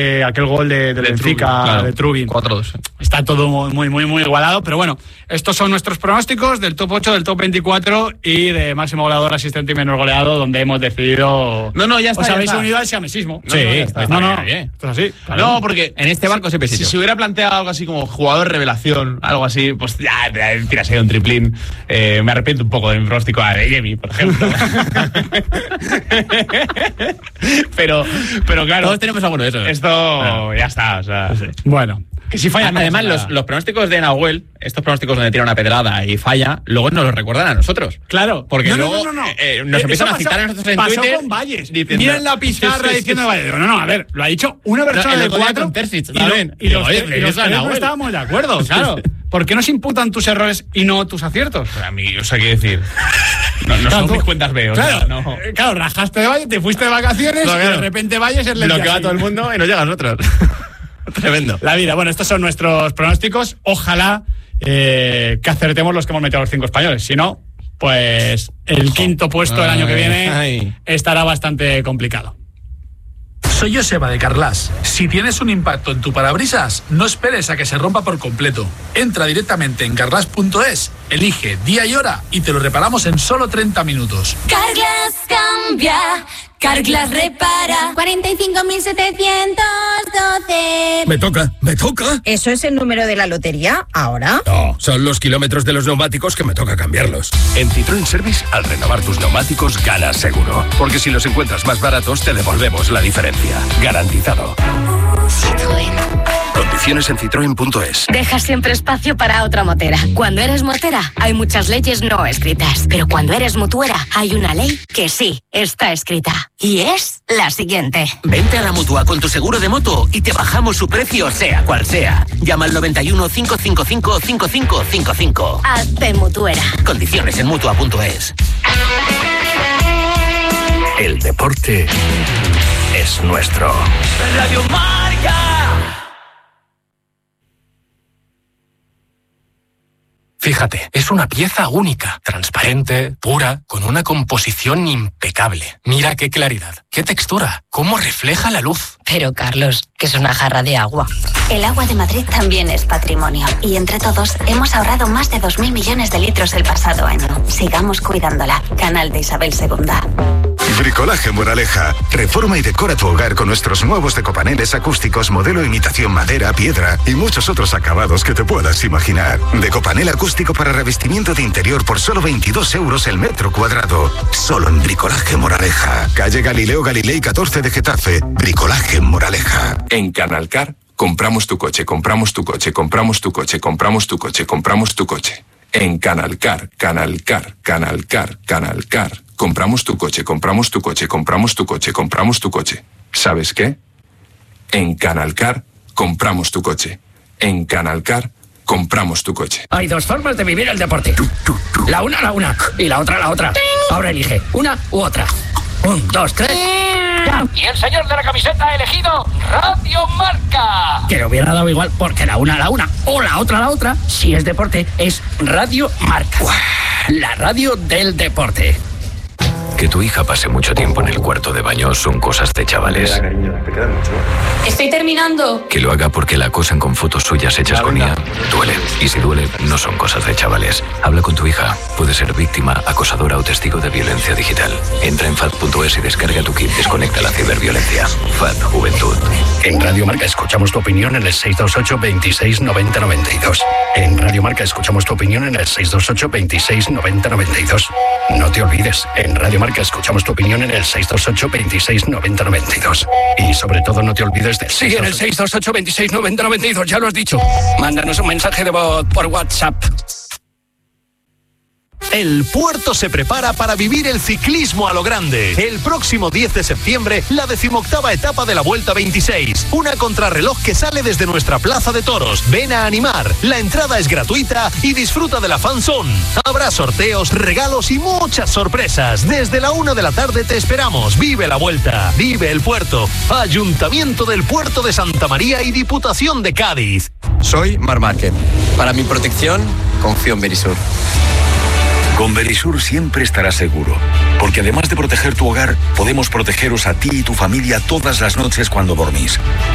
aquel gol del Benfica, claro, de Trubin. 4-2. Está todo muy, muy, muy igualado, pero bueno, estos son nuestros pronósticos del top 8, del top 24 y de máximo goleador, asistente y menor goleado, donde hemos decidido... No, ya está. Os habéis unido al siamesismo. Sí, esto es así. Claro. No, porque en este barco siempre si se hubiera planteado algo así como jugador revelación, algo así, pues ya tiras ahí un triplín. Me arrepiento un poco de mi pronóstico de Yemi, por ejemplo. pero claro, todos tenemos alguno de esos. Esto ya está, o sea... Sí. Bueno, que si falla... Además, los pronósticos de Nahuel, estos pronósticos donde tira una pedrada y falla, luego nos los recuerdan a nosotros. Claro. Porque luego nos empiezan a citar a nosotros en Twitter. Pasó con Valles. Miren la pizarra diciendo Valles. No, a ver, lo ha dicho una persona de 4 y los no estábamos de acuerdo, claro. ¿Por qué nos imputan tus errores y no tus aciertos? A mí, o sea, ¿qué decir? No son mis cuentas veo. Claro, claro, rajaste de Valles, te fuiste de vacaciones y de repente Valles es lo que va a todo el mundo y nos llega a nosotros. Tremendo. La vida. Bueno, estos son nuestros pronósticos. Ojalá que acertemos los que hemos metido a los 5 españoles. Si no, pues el quinto puesto el año que viene estará bastante complicado. Soy Joseba de Carglass. Si tienes un impacto en tu parabrisas, no esperes a que se rompa por completo. Entra directamente en carglass.es, elige día y hora y te lo reparamos en solo 30 minutos. Carglass cambia, Carglass repara. 45.712. Me toca. ¿Eso es el número de la lotería ahora? No, son los kilómetros de los neumáticos que me toca cambiarlos. En Citroën Service, al renovar tus neumáticos, ganas seguro. Porque si los encuentras más baratos, te devolvemos la diferencia. Garantizado. Citroën. Condiciones en citroen.es. Deja siempre espacio para otra motera. Cuando eres motera, hay muchas leyes no escritas. Pero cuando eres mutuera, hay una ley que sí está escrita. Y es la siguiente. Vente a la Mutua con tu seguro de moto y te bajamos su precio, sea cual sea. Llama al 91 555 5555. Hazte mutuera. Condiciones en Mutua.es. El deporte es nuestro. Radio Marca. Fíjate, es una pieza única, transparente, pura, con una composición impecable. Mira qué claridad, qué textura, cómo refleja la luz. Pero, Carlos, que es una jarra de agua. El agua de Madrid también es patrimonio. Y entre todos hemos ahorrado más de 2.000 millones de litros el pasado año. Sigamos cuidándola. Canal de Isabel II. Bricolaje Moraleja. Reforma y decora tu hogar con nuestros nuevos decopaneles acústicos, modelo imitación madera, piedra y muchos otros acabados que te puedas imaginar. Decopanel acústico para revestimiento de interior por solo 22 euros el metro cuadrado. Solo en Bricolaje Moraleja. Calle Galileo Galilei 14 de Getafe. Bricolaje Moraleja. En Canalcar, compramos tu coche, compramos tu coche, compramos tu coche, compramos tu coche, compramos tu coche. En Canalcar. Compramos tu coche, compramos tu coche, compramos tu coche, compramos tu coche. ¿Sabes qué? En Canalcar compramos tu coche. En Canalcar compramos tu coche. Hay dos formas de vivir el deporte. La una y la otra. Ahora elige una u otra. 1, 2, 3. ¡Ya! Y el señor de la camiseta ha elegido Radio Marca. Que le hubiera dado igual porque la una o la otra, si es deporte, es Radio Marca. La radio del deporte. Que tu hija pase mucho tiempo en el cuarto de baño son cosas de chavales. Estoy terminando. Que lo haga porque la acosan con fotos suyas hechas con IA duele. Y si duele, no son cosas de chavales. Habla con tu hija. Puede ser víctima, acosadora o testigo de violencia digital. Entra en FAD.es y descarga tu kit. Desconecta la ciberviolencia. FAD Juventud. En Radio Marca escuchamos tu opinión en el 628 26 90 92. En Radio Marca escuchamos tu opinión en el 628 26 90 92. No te olvides, en Radio Marca escuchamos tu opinión en el 628 26 90 92. Y sobre todo no te olvides del... Sí, en el 628 26 90 92, ya lo has dicho. Mándanos un mensaje de voz por WhatsApp. El puerto se prepara para vivir el ciclismo a lo grande. El próximo 10 de septiembre, la 18ª etapa de la Vuelta 26. Una contrarreloj que sale desde nuestra plaza de toros. Ven a animar. La entrada es gratuita y disfruta de la fanzone. Habrá sorteos, regalos y muchas sorpresas. Desde la 1 de la tarde te esperamos. Vive la Vuelta. Vive el puerto. Ayuntamiento del Puerto de Santa María y Diputación de Cádiz. Soy Marc Márquez. Para mi protección, confío en Verisur. Con Verisur siempre estarás seguro, porque además de proteger tu hogar, podemos protegeros a ti y tu familia todas las noches cuando dormís.